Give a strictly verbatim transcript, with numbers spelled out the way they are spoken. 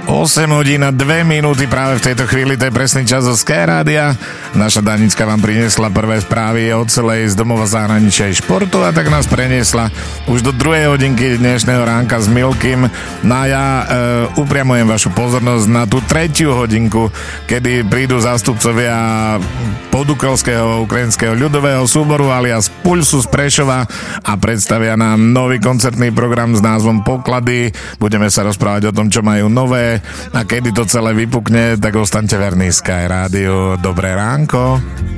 osem hodín a dve minúty práve v tejto chvíli, to je presný čas zo Sky Rádia. Naša Danicka vám priniesla prvé správy od celej z domova, zahraničia aj športu a tak nás preniesla už do druhej hodinky dnešného ránka s Milkym. No a ja e, upriamujem vašu pozornosť na tú tretiu hodinku, kedy prídu zástupcovia podukovského ukrajinského ľudového súboru alias Pulsu z Prešova a predstavia nám nový koncertný program s názvom Poklady. Budeme sa rozprávať o tom, čo majú nové a kedy to celé vypukne, tak ostaňte verní Sky Rádiu. Dobré ránko.